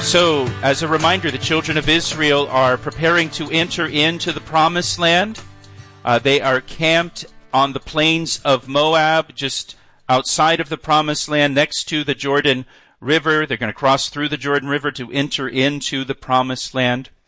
So, as a reminder, the children of Israel are preparing to enter into the Promised Land. They are camped on the plains of Moab, just outside of the Promised Land, next to the Jordan River. They're going to cross through the Jordan River to enter into the Promised Land.